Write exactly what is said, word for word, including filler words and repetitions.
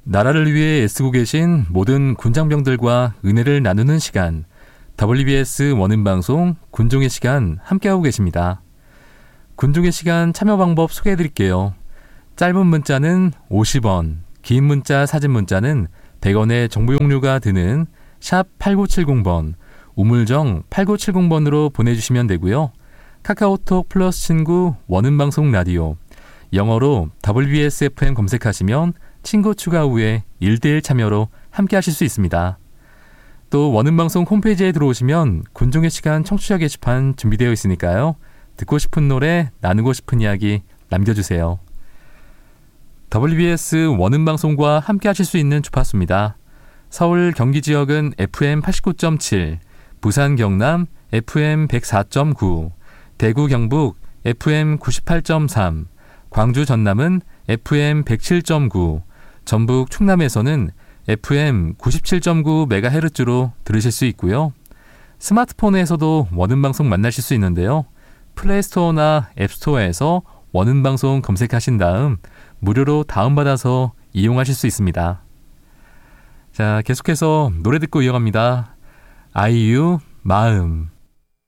나라를 위해 애쓰고 계신 모든 군장병들과 은혜를 나누는 시간, 더블유비에스 원음방송 군종의 시간 함께하고 계십니다. 군종의 시간 참여 방법 소개해드릴게요. 짧은 문자는 오십 원, 긴 문자 사진 문자는 백 원의 정보 용료가 드는 샵 팔구칠공 번, 우물정 팔구칠공 번으로 보내주시면 되고요. 카카오톡 플러스 친구 원음방송 라디오, 영어로 더블유비에스 에프엠 검색하시면 친구 추가 후에 일 대일 참여로 함께 하실 수 있습니다. 또 원음방송 홈페이지에 들어오시면 군종의 시간 청취자 게시판 준비되어 있으니까요. 듣고 싶은 노래, 나누고 싶은 이야기 남겨주세요. 더블유비에스 원음방송과 함께 하실 수 있는 주파수입니다. 서울 경기 지역은 에프엠 팔십구 점 칠, 부산 경남 에프엠 백사 점 구, 대구 경북 에프엠 구십팔 점 삼, 광주 전남은 에프엠 백칠 점 구, 전북 충남에서는 에프엠 구십칠 점 구 메가헤르츠로 들으실 수 있고요. 스마트폰에서도 원음방송 만나실 수 있는데요. 플레이스토어나 앱스토어에서 원음방송 검색하신 다음 무료로 다운받아서 이용하실 수 있습니다. 자, 계속해서 노래 듣고 이어갑니다. 아이유 마음.